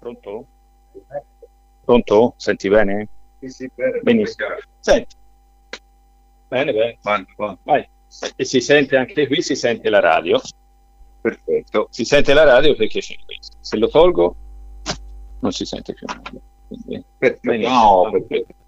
Pronto? Pronto? Senti bene? Sì, bene. Benissimo. Senti. Bene. Vai. E si sente anche qui, si sente la radio. Perfetto. Si sente la radio perché c'è questo. Se lo tolgo non si sente più nulla. Quindi, Perfetto. benissimo. No, perfetto.